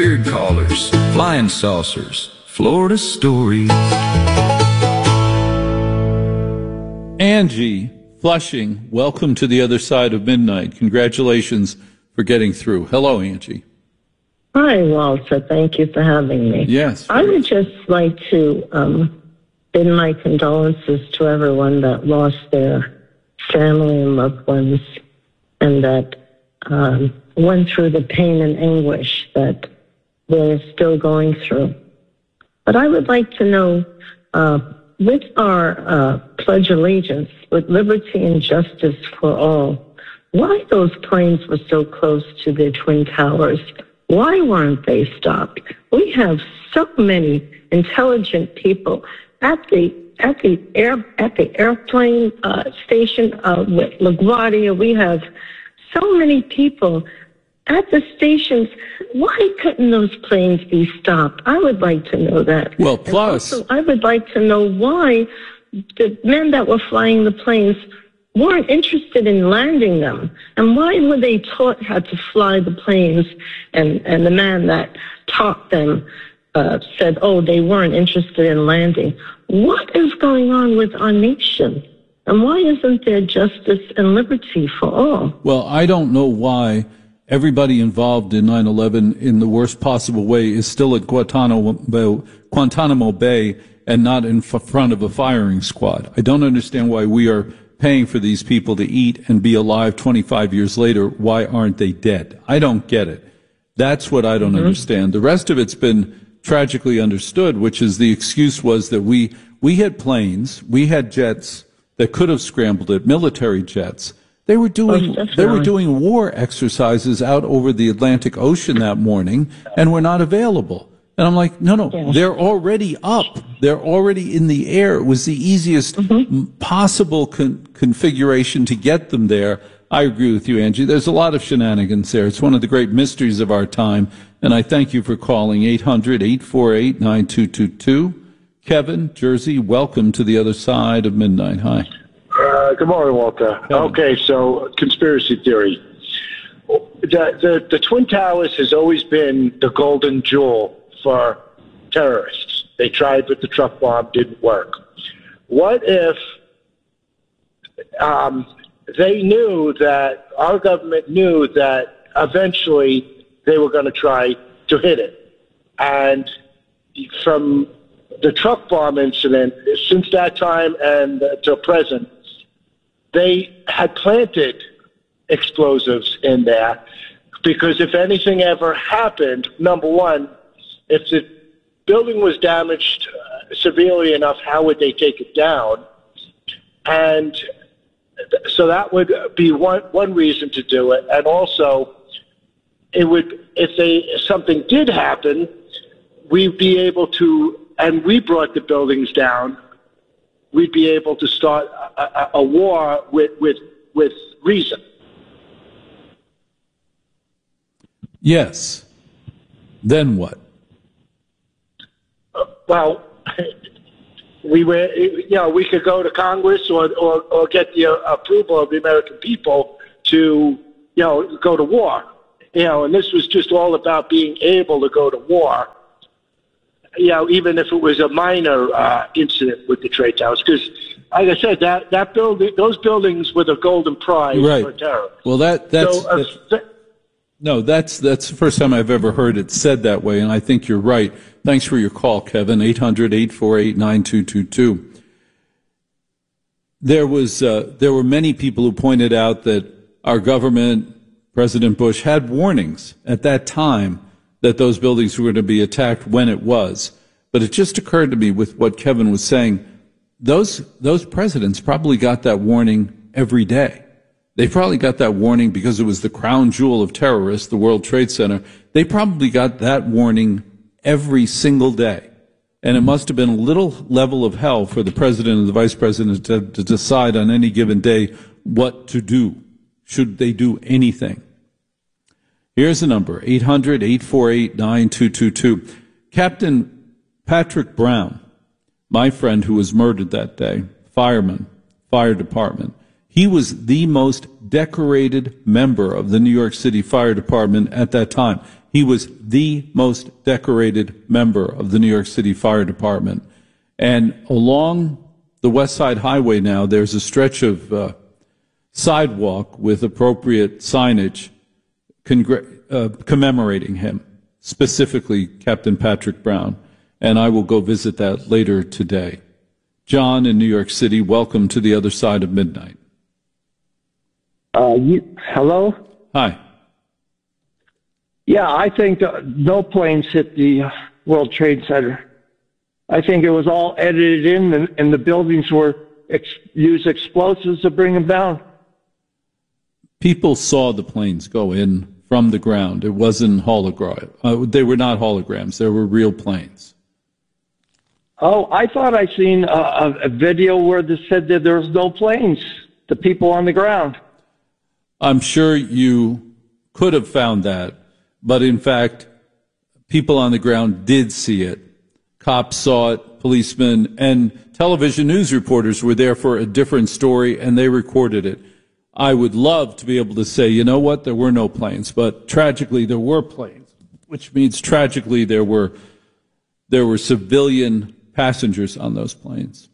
weird callers, flying saucers, Florida stories. Angie, Flushing, welcome to the other side of midnight. Congratulations for getting through. Hello, Angie. Hi, Walter. Thank you for having me. Yes. I would just like to bid my condolences to everyone that lost their family and loved ones and that went through the pain and anguish that they're still going through. But I would like to know, with our Pledge of Allegiance, with liberty and justice for all, why those planes were so close to the Twin Towers? Why weren't they stopped? We have so many intelligent people at the airplane station with LaGuardia. We have so many people at the stations. Why couldn't those planes be stopped? I would like to know that. Well, plus, also, I would like to know why the men that were flying the planes weren't interested in landing them. And why were they taught how to fly the planes? And the man that taught them said, oh, they weren't interested in landing. What is going on with our nation? And why isn't there justice and liberty for all? Well, I don't know why everybody involved in 9/11 in the worst possible way is still at Guantanamo Bay and not in front of a firing squad. I don't understand why we are paying for these people to eat and be alive 25 years later. Why aren't they dead? I don't get it. That's what I don't understand. The rest of it's been tragically understood, which is the excuse was that we had planes, we had jets that could have scrambled it, military jets. They were doing war exercises out over the Atlantic Ocean that morning and were not available. And I'm like, no, they're already up. They're already in the air. It was the easiest possible configuration to get them there. I agree with you, Angie. There's a lot of shenanigans there. It's one of the great mysteries of our time. And I thank you for calling 800-848-9222. Kevin, Jersey, welcome to the other side of midnight. Hi. Good morning, Walter. Kevin. Okay, so conspiracy theory. The Twin Towers has always been the golden jewel for terrorists. They tried with the truck bomb, didn't work. What if they knew that, our government knew that eventually they were going to try to hit it? And from the truck bomb incident, since that time and to present, they had planted explosives in there because if anything ever happened, number one, if the building was damaged severely enough, how would they take it down? And so that would be one reason to do it. And also, it would, if something did happen, we'd be able to, and we brought the buildings down, we'd be able to start a war with reason. Yes. Then what? Well, we could go to Congress or get the approval of the American people to, go to war. And this was just all about being able to go to war. Even if it was a minor incident with the trade towers, because, like I said, that building, those buildings were the golden prize for terror. Well, that's the first time I've ever heard it said that way, and I think you're right. Thanks for your call, Kevin. 800-848-9222. There were many people who pointed out that our government, President Bush, had warnings at that time that those buildings were going to be attacked when it was. But it just occurred to me with what Kevin was saying, those presidents probably got that warning every day. They probably got that warning because it was the crown jewel of terrorists, the World Trade Center. They probably got that warning every single day. And it must have been a little level of hell for the president and the vice president to decide on any given day what to do. Should they do anything? Here's the number, 800-848-9222. Captain Patrick Brown, my friend who was murdered that day, fireman, fire department, he was the most decorated member of the New York City Fire Department at that time. He was the most decorated member of the New York City Fire Department. And along the West Side Highway now, there's a stretch of sidewalk with appropriate signage commemorating him, specifically Captain Patrick Brown. And I will go visit that later today. John in New York City, welcome to the other side of midnight. Hello? Hi. Yeah, I think no planes hit the World Trade Center. I think it was all edited in, and the buildings were used explosives to bring them down. People saw the planes go in from the ground. It wasn't hologram. They were not holograms. They were real planes. Oh, I thought I seen a video where they said that there was no planes, the people on the ground. I'm sure you could have found that, but in fact, people on the ground did see it. Cops saw it, policemen, and television news reporters were there for a different story, and they recorded it. I would love to be able to say, you know what, there were no planes, but tragically there were planes, which means tragically there were civilian passengers on those planes.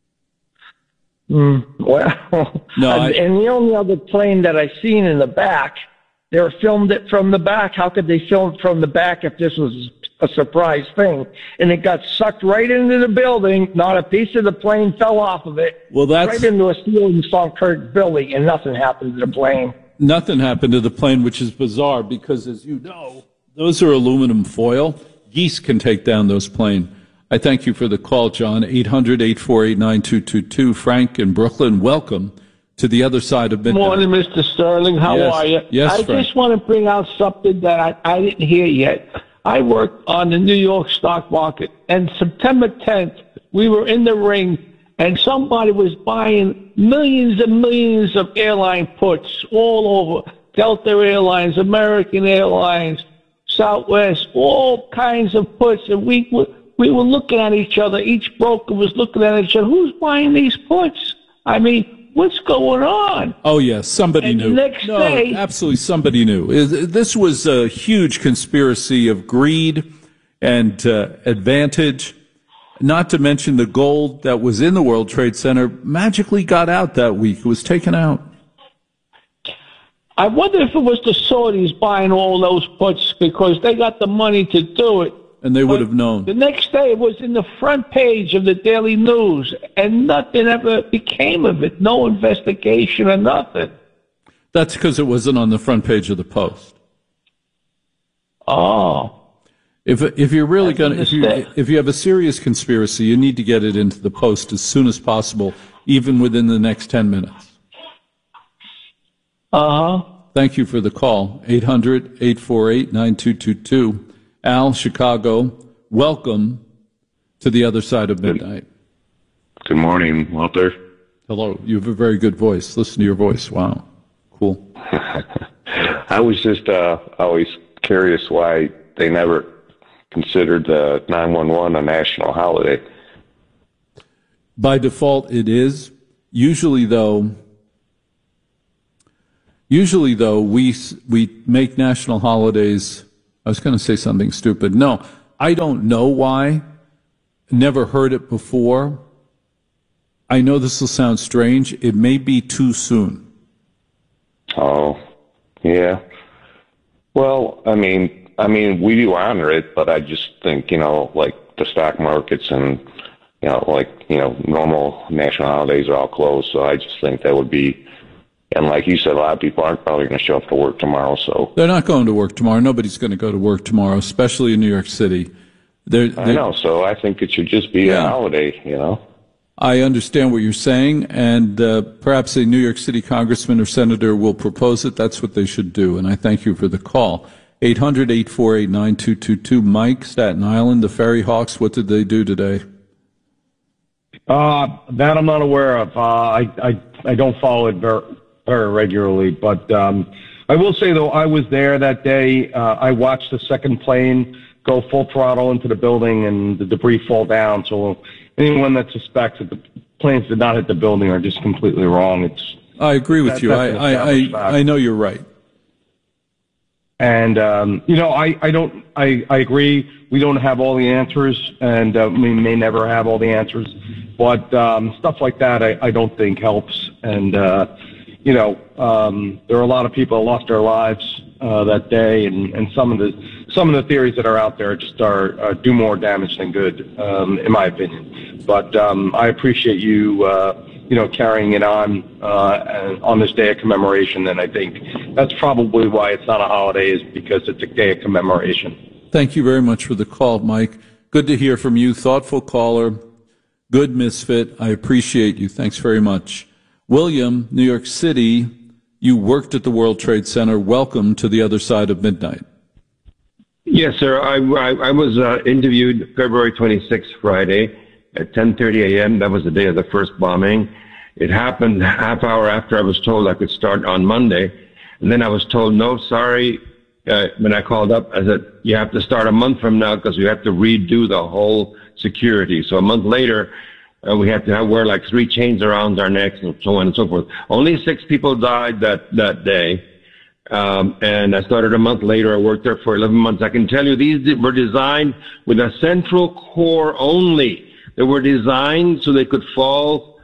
Well, no, and the only other plane that I seen in the back, they were filmed it from the back. How could they film it from the back if this was a surprise thing? And it got sucked right into the building. Not a piece of the plane fell off of it. Well, that's right into a steel and Kirk building, and nothing happened to the plane. Nothing happened to the plane, which is bizarre because, as you know, those are aluminum foil. Geese can take down those planes. I thank you for the call, John. 800-848-9222. Frank in Brooklyn, welcome to the other side of midnight. Morning, Mr. Sterling. How are you? Yes, Frank. Just want to bring out something that I didn't hear yet. I worked on the New York stock market, and September 10th, we were in the ring, and somebody was buying millions and millions of airline puts all over. Delta Airlines, American Airlines, Southwest, all kinds of puts, and we were looking at each other. Each broker was looking at each other. Who's buying these puts? I mean, what's going on? Oh, yes, somebody and knew. The next day, absolutely, somebody knew. This was a huge conspiracy of greed and advantage, not to mention the gold that was in the World Trade Center magically got out that week. It was taken out. I wonder if it was the Saudis buying all those puts because they got the money to do it. And they would have known. The next day it was in the front page of the Daily News, and nothing ever became of it. No investigation or nothing. That's because it wasn't on the front page of the Post. Oh. If you're really going to, if you have a serious conspiracy, you need to get it into the Post as soon as possible, even within the next 10 minutes. Thank you for the call. 800-848-9222. Al, Chicago, welcome to the other side of midnight. Good morning, Walter. Hello. You have a very good voice. Listen to your voice. Wow. Cool. I was just always curious why they never considered 9/11 a national holiday. By default, it is. Usually, though, we make national holidays. I was going to say something stupid. No, I don't know why. Never heard it before. I know this will sound strange. It may be too soon. Oh, yeah. Well, I mean, we do honor it, but I just think, like the stock markets and, normal national holidays are all closed. So I just think that would be. And like you said, a lot of people aren't probably going to show up to work tomorrow. So they're not going to work tomorrow. Nobody's going to go to work tomorrow, especially in New York City. I know. So I think it should just be a holiday, I understand what you're saying, and perhaps a New York City congressman or senator will propose it. That's what they should do, and I thank you for the call. 800-848-9222. Mike, Staten Island, the Ferry Hawks, what did they do today? That I'm not aware of. I don't follow it very regularly, but I will say, though, I was there that day. I watched the second plane go full throttle into the building and the debris fall down. So anyone that suspects that the planes did not hit the building are just completely wrong. I agree with you. I know you're right. And, I agree. We don't have all the answers, and we may never have all the answers. But stuff like that, I don't think helps. And, there are a lot of people that lost their lives that day, and some of the theories that are out there just do more damage than good, in my opinion. But I appreciate you carrying it on this day of commemoration, and I think that's probably why it's not a holiday, is because it's a day of commemoration. Thank you very much for the call, Mike. Good to hear from you. Thoughtful caller. Good misfit. I appreciate you. Thanks very much. William, New York City, you worked at the World Trade Center. Welcome to the other side of midnight. Yes, sir. I was interviewed February 26th, Friday, at 10:30 a.m. That was the day of the first bombing. It happened half hour after I was told I could start on Monday. And then I was told, no, sorry. When I called up, I said, you have to start a month from now because we have to redo the whole security. So a month later, we had to wear like 3 chains around our necks and so on and so forth. Only 6 people died that day. And I started a month later. I worked there for 11 months. I can tell you these were designed with a central core only. They were designed so they could fall.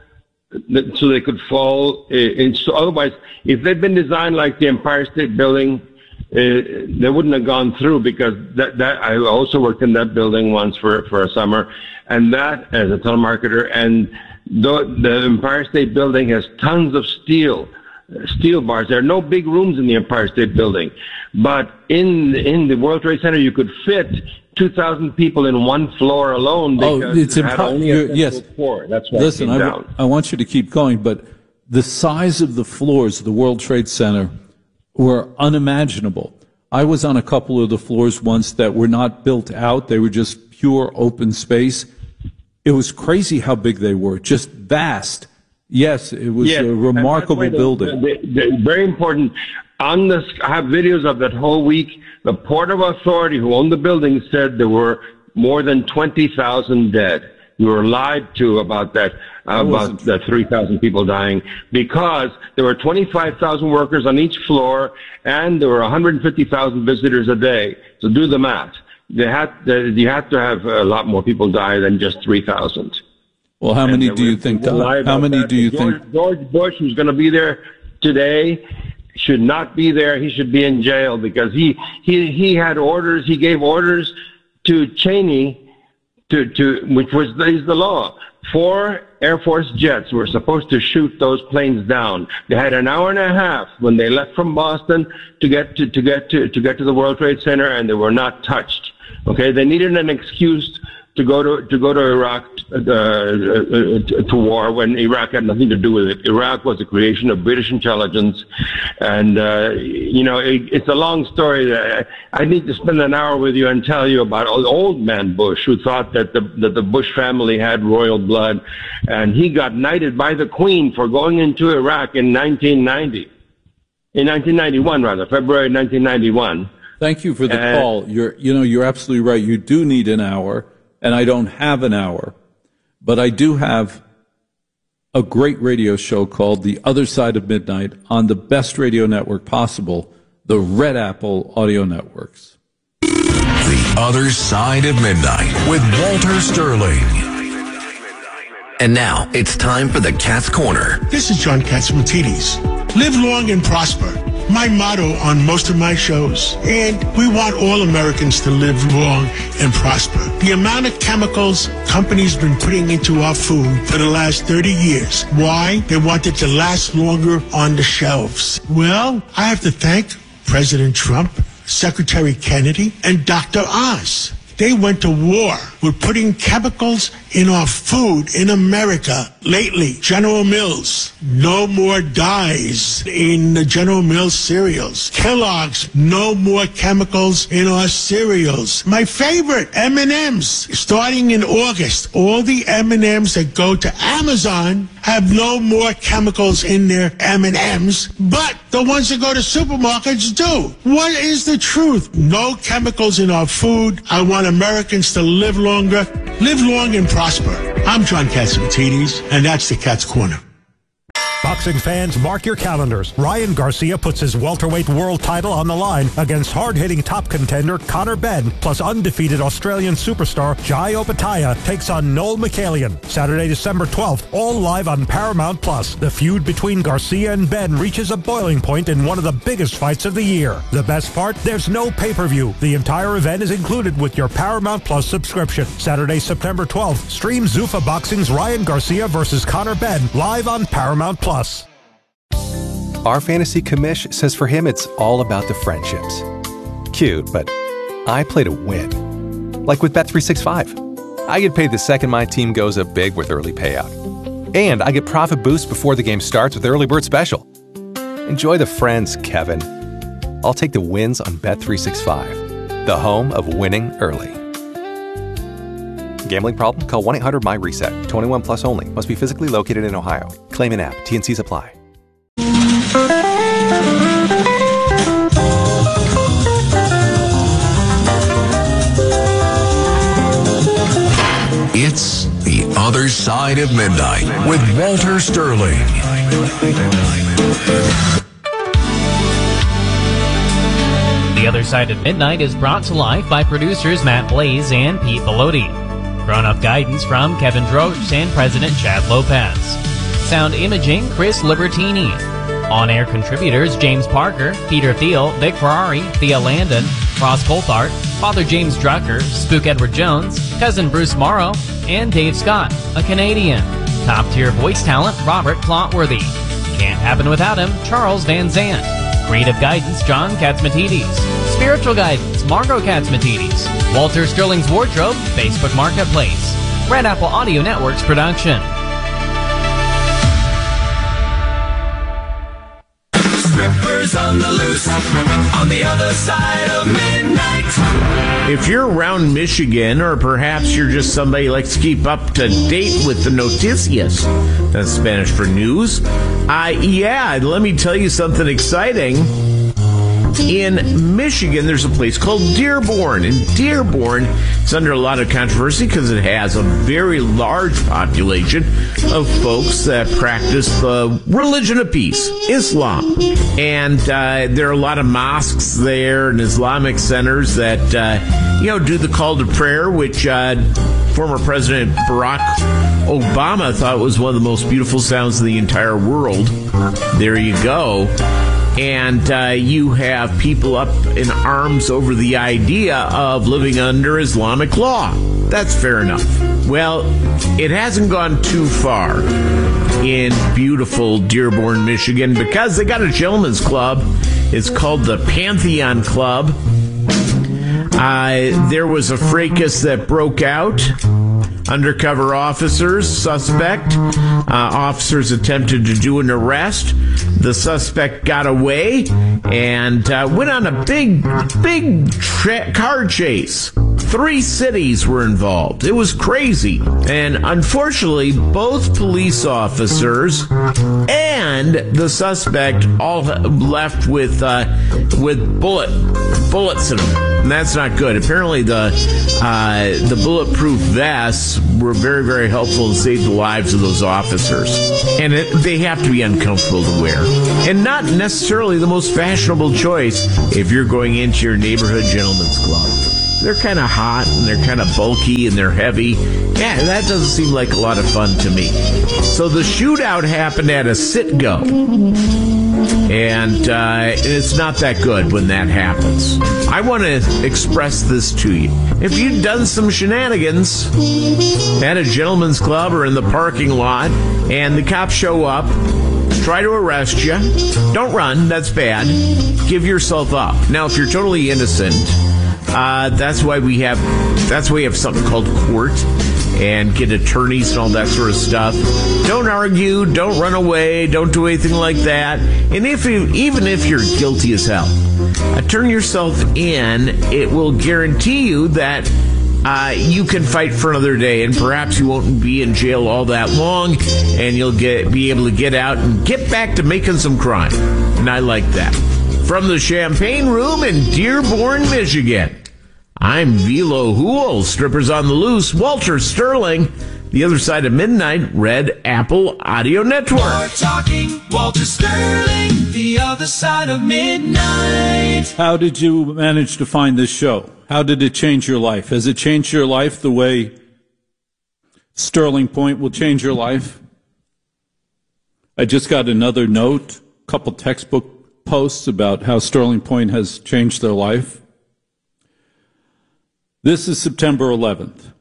So otherwise, if they'd been designed like the Empire State Building, they wouldn't have gone through, because that I also worked in that building once for a summer, and that as a telemarketer. And the Empire State Building has tons of steel bars. There are no big rooms in the Empire State Building, but in the World Trade Center you could fit 2,000 people in one floor alone. Because it's impossible. Yes. Floor. That's why listen, I want you to keep going, but the size of the floors of the World Trade Center were unimaginable. I was on a couple of the floors once that were not built out. They were just pure open space. It was crazy how big they were, just vast. Yes, it was a remarkable building. Very important. I have videos of that whole week. The Port of Authority, who owned the building, said there were more than 20,000 dead. We were lied to about that 3,000 people dying, because there were 25,000 workers on each floor, and there were 150,000 visitors a day. So do the math. You had to have a lot more people die than just 3,000. Well, how many do you think died? How many do you think? George Bush, who's going to be there today, should not be there. He should be in jail, because he had orders. He gave orders to Cheney, which is the law. 4 Air Force jets were supposed to shoot those planes down. They had an hour and a half when they left from Boston to get to the World Trade Center, and they were not touched. Okay, they needed an excuse to go to Iraq to war, when Iraq had nothing to do with it. Iraq was a creation of British intelligence, and it's a long story. I need to spend an hour with you and tell you about old man Bush, who thought that the Bush family had royal blood, and he got knighted by the Queen for going into Iraq in 1991, February 1991. Thank you for the call. You're absolutely right. You do need an hour. And I don't have an hour, but I do have a great radio show called The Other Side of Midnight on the best radio network possible, the Red Apple Audio Networks. The Other Side of Midnight with Walter Sterling. And now it's time for the Cat's Corner. This is John Catsimatidis. Live long and prosper. My motto on most of my shows. And we want all Americans to live long and prosper. The amount of chemicals companies been putting into our food for the last 30 years. Why? They want it to last longer on the shelves. Well, I have to thank President Trump, Secretary Kennedy, and Dr. Oz. They went to war with putting chemicals in our food in America. Lately, General Mills, no more dyes in the General Mills cereals. Kellogg's, no more chemicals in our cereals. My favorite, M&M's. Starting in August, all the M&M's that go to Amazon have no more chemicals in their M&M's, but the ones that go to supermarkets do. What is the truth? No chemicals in our food. I want Americans to live longer, live long and prosper. I'm John Catsimatidis, and that's the Cat's Corner. Boxing fans, mark your calendars. Ryan Garcia puts his welterweight world title on the line against hard-hitting top contender Conor Benn, plus undefeated Australian superstar Jai Opetaia takes on Noel Mikhailian. Saturday, December 12th, all live on Paramount+. The feud between Garcia and Benn reaches a boiling point in one of the biggest fights of the year. The best part? There's no pay-per-view. The entire event is included with your Paramount Plus subscription. Saturday, September 12th, stream Zuffa Boxing's Ryan Garcia versus Conor Benn live on Paramount Plus. Our fantasy commish says for him it's all about the friendships. Cute, but I play to win. Like with Bet365. I get paid the second my team goes up big with early payout. And I get profit boost before the game starts with Early Bird Special. Enjoy the friends, Kevin. I'll take the wins on Bet365, the home of winning early. Gambling problem? Call 1-800-MY-RESET. 21 plus only. Must be physically located in Ohio. Claim an app. T&Cs apply. It's The Other Side of Midnight with Walter Sterling. The Other Side of Midnight is brought to life by producers Matt Blaze and Pete Bellotti. Grown-up guidance from Kevin Drosch and President Chad Lopez. Sound imaging, Chris Libertini. On-air contributors, James Parker, Peter Thiel, Vic Ferrari, Thea Landon, Ross Coulthart, Father James Drucker, Spook Edward Jones, Cousin Bruce Morrow, and Dave Scott, a Canadian. Top-tier voice talent, Robert Clotworthy. Can't happen without him, Charles Van Zandt. Creative guidance, John Katzmatidis. Spiritual guidance, Margot Katzmatidis. Walter Sterling's Wardrobe, Facebook Marketplace. Red Apple Audio Network's production. Strippers on the loose, on the other side of midnight. If you're around Michigan, or perhaps you're just somebody who likes to keep up to date with the noticias, that's Spanish for news, let me tell you something exciting. In Michigan, there's a place called Dearborn. And Dearborn is under a lot of controversy because it has a very large population of folks that practice the religion of peace, Islam. And there are a lot of mosques there and Islamic centers that, do the call to prayer, which former President Barack Obama thought was one of the most beautiful sounds in the entire world. There you go. And you have people up in arms over the idea of living under Islamic law. That's fair enough. Well, it hasn't gone too far in beautiful Dearborn, Michigan, because they got a gentleman's club. It's called the Pantheon Club. There was a fracas that broke out. Undercover officers, suspect. Officers attempted to do an arrest. The suspect got away and went on a big car chase. 3 cities were involved. It was crazy. And unfortunately, both police officers and the suspect all left with bullets in them. And that's not good. Apparently, the bulletproof vests were very, very helpful and saved the lives of those officers. And they have to be uncomfortable to wear. And not necessarily the most fashionable choice if you're going into your neighborhood gentleman's club. They're kind of hot, and they're kind of bulky, and they're heavy. Yeah, that doesn't seem like a lot of fun to me. So the shootout happened at a Citgo. And it's not that good when that happens. I want to express this to you. If you've done some shenanigans at a gentleman's club or in the parking lot, and the cops show up, try to arrest you, don't run, that's bad. Give yourself up. Now, if you're totally innocent, that's why we have something called court and get attorneys and all that sort of stuff. Don't argue, don't run away, don't do anything like that. And even if you're guilty as hell, turn yourself in. It will guarantee you that you can fight for another day, and perhaps you won't be in jail all that long, and you'll be able to get out and get back to making some crime. And I like that. From the Champagne Room in Dearborn, Michigan, I'm Velo Hool, Strippers on the Loose, Walter Sterling. The Other Side of Midnight, Red Apple Audio Network. More talking, Walter Sterling, The Other Side of Midnight. How did you manage to find this show? How did it change your life? Has it changed your life the way Sterling Point will change your life? I just got another note, a couple textbook posts about how Sterling Point has changed their life. This is September 11th.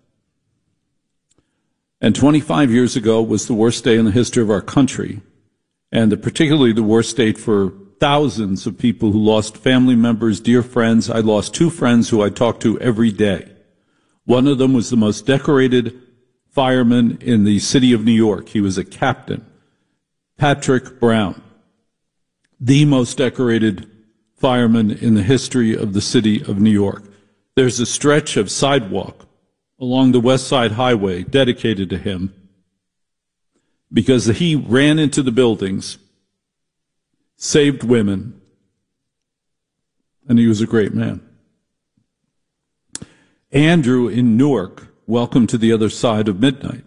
And 25 years ago was the worst day in the history of our country, and particularly the worst day for thousands of people who lost family members, dear friends. I lost two friends who I talked to every day. One of them was the most decorated fireman in the city of New York. He was a captain, Patrick Brown, the most decorated fireman in the history of the city of New York. There's a stretch of sidewalk along the West Side Highway dedicated to him because he ran into the buildings, saved women, and he was a great man. Andrew in Newark, welcome to The Other Side of Midnight.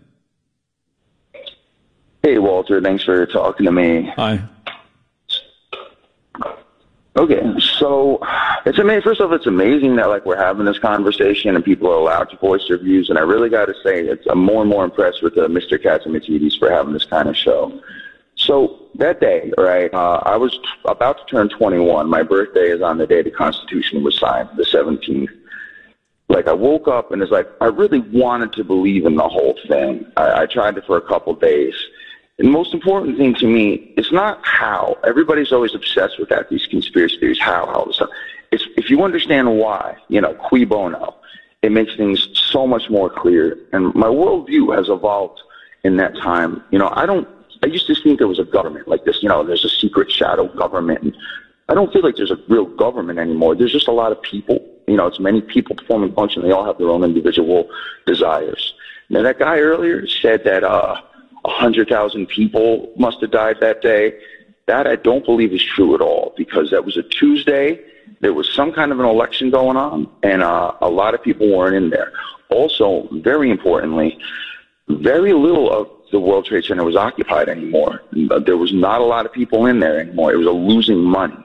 Hey, Walter, thanks for talking to me. Hi. Okay, so it's amazing. First off, it's amazing that we're having this conversation and people are allowed to voice their views. And I really got to say, I'm more and more impressed with Mr. Catsimatidis for having this kind of show. So that day, right, I was about to turn 21. My birthday is on the day the Constitution was signed, the 17th. I woke up and it's I really wanted to believe in the whole thing. I tried it for a couple days. And the most important thing to me is not how. Everybody's always obsessed with that, these conspiracy theories, how this stuff. It's if you understand why, cui bono, it makes things so much more clear. And my worldview has evolved in that time. I used to think there was a government like this, there's a secret shadow government. And I don't feel like there's a real government anymore. There's just a lot of people. It's many people forming a function. They all have their own individual desires. Now, that guy earlier said that 100,000 people must have died that day. That I don't believe is true at all, because that was a Tuesday. There was some kind of an election going on, and a lot of people weren't in there. Also, very importantly, very little of the World Trade Center was occupied anymore. There was not a lot of people in there anymore. It was a losing money.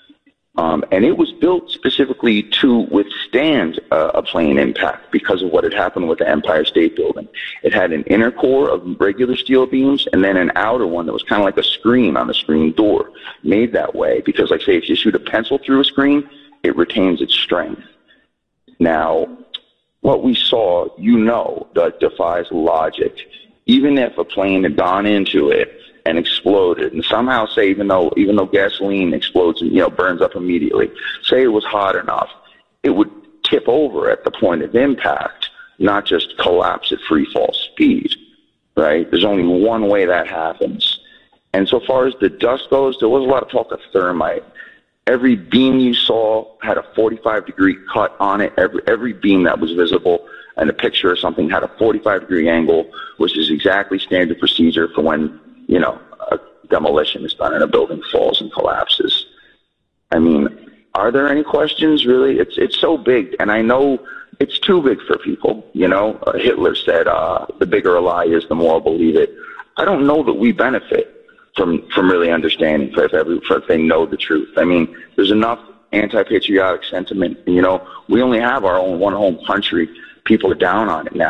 And it was built specifically to withstand a plane impact because of what had happened with the Empire State Building. It had an inner core of regular steel beams and then an outer one that was kind of like a screen on the screen door, made that way because, say, if you shoot a pencil through a screen, it retains its strength. Now, what we saw, that defies logic. Even if a plane had gone into it and exploded, and somehow say even though gasoline explodes and burns up immediately, say it was hot enough, it would tip over at the point of impact, not just collapse at free fall speed, right? There's only one way that happens. And so far as the dust goes, there was a lot of talk of thermite. Every beam you saw had a 45-degree cut on it. Every beam that was visible in a picture or something had a 45-degree angle, which is exactly standard procedure for when a demolition is done and a building falls and collapses. I mean, are there any questions, really? It's so big, and I know it's too big for people. Hitler said, the bigger a lie is, the more I'll believe it. I don't know that we benefit from really understanding if they know the truth. I mean, there's enough anti-patriotic sentiment. We only have our own one home country. People are down on it now.